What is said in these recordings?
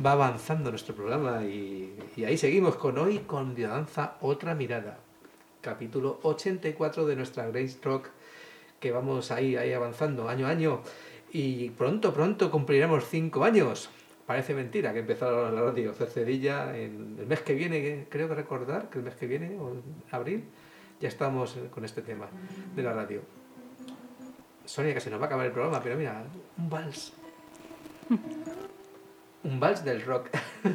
va avanzando nuestro programa y ahí seguimos con Biodanza Otra Mirada, capítulo 84 de nuestra Grace Rock, que vamos ahí avanzando año a año y pronto cumpliremos 5 años. Parece mentira que empezó la radio Cercedilla en el mes que viene, creo que recordar que el mes que viene, o en abril, ya estamos con este tema de la radio. Sonia, que se nos va a acabar el programa, pero mira, un vals. Un vals del rock.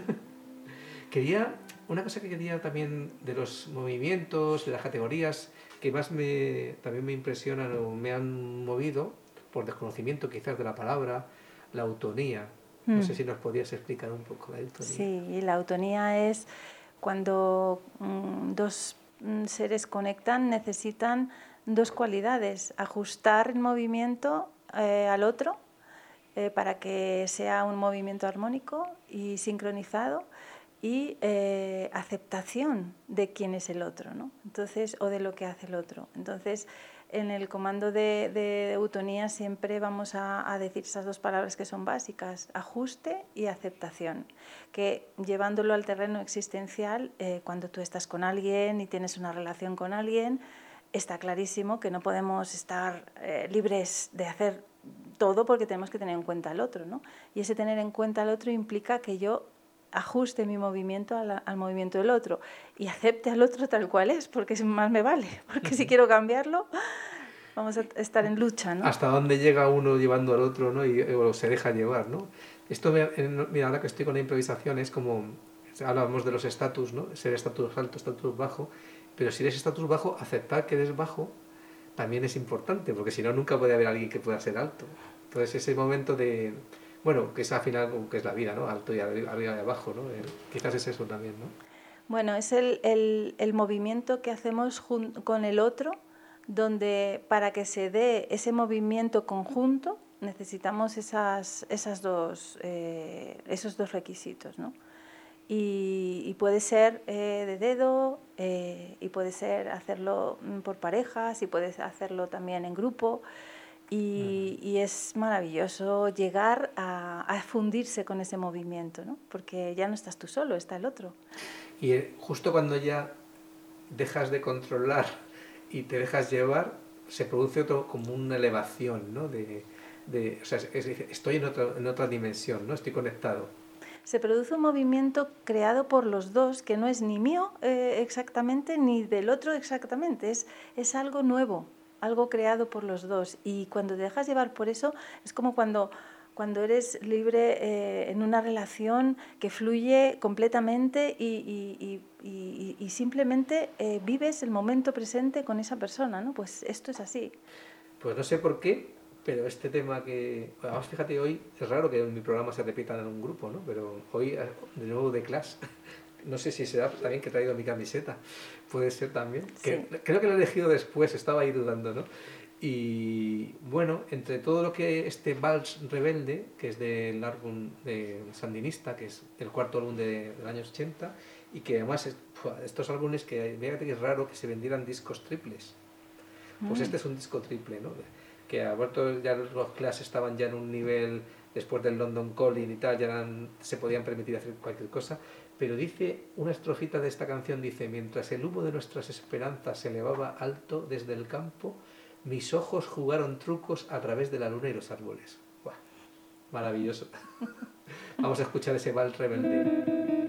Una cosa que quería también de los movimientos, de las categorías, que más también me impresionan o me han movido, por desconocimiento quizás de la palabra, la autonía. No sé si nos podías explicar un poco la autonía. Sí, la autonía es cuando dos seres conectan, necesitan dos cualidades: ajustar el movimiento al otro para que sea un movimiento armónico y sincronizado, y aceptación de quién es el otro, ¿no? Entonces, o de lo que hace el otro. Entonces, en el comando de eutonía siempre vamos a decir esas dos palabras que son básicas: ajuste y aceptación, que llevándolo al terreno existencial, cuando tú estás con alguien y tienes una relación con alguien, está clarísimo que no podemos estar libres de hacer todo, porque tenemos que tener en cuenta al otro, ¿no? Y ese tener en cuenta al otro implica que yo ajuste mi movimiento al movimiento del otro y acepte al otro tal cual es, porque más me vale, porque si quiero cambiarlo vamos a estar en lucha, ¿no? Hasta dónde llega uno llevando al otro, ¿no? O se deja llevar, ¿no? Esto, mira, ahora que estoy con la improvisación, es como, hablábamos de los estatus, ¿no? Ser estatus alto, estatus bajo, pero si eres estatus bajo, aceptar que eres bajo también es importante, porque si no, nunca puede haber alguien que pueda ser alto. Entonces, ese momento de, bueno, que es al final, que es la vida, ¿no? Alto y arriba y abajo, ¿no? Quizás es eso también, ¿no? Bueno, es el movimiento que hacemos con el otro, donde para que se dé ese movimiento conjunto necesitamos esos dos requisitos, ¿no? Y puede ser de dedo, y puede ser hacerlo por parejas, y puedes hacerlo también en grupo. Y es maravilloso llegar a fundirse con ese movimiento, ¿no? Porque ya no estás tú solo, está el otro. Y justo cuando ya dejas de controlar y te dejas llevar, se produce como una elevación, ¿no? O sea, estoy en otra dimensión, ¿no? Estoy conectado. Se produce un movimiento creado por los dos, que no es ni mío exactamente, ni del otro exactamente, es algo nuevo, algo creado por los dos. Y cuando te dejas llevar por eso, es como cuando eres libre en una relación que fluye completamente y simplemente vives el momento presente con esa persona, ¿no? Pues esto es así. Pues no sé por qué, pero este tema que... Además, fíjate, hoy es raro que en mi programa se repitan en un grupo, ¿no? Pero hoy, de nuevo, de Clash. No sé si será también que he traído mi camiseta. Puede ser también. Sí. Creo que lo he elegido después, estaba ahí dudando, ¿no? Y bueno, entre todo lo que este Vals Rebelde, que es del álbum de Sandinista, que es el cuarto álbum del año 80, y que además estos álbumes que, fíjate que es raro que se vendieran discos triples. Pues este es un disco triple, ¿no? Que a vuelto ya los Clash estaban ya en un nivel, después del London Calling y tal, ya se podían permitir hacer cualquier cosa, pero dice, una estrofita de esta canción dice: mientras el humo de nuestras esperanzas se elevaba alto desde el campo, mis ojos jugaron trucos a través de la luna y los árboles. ¡Buah! Maravilloso. Vamos a escuchar ese Vals Rebelde.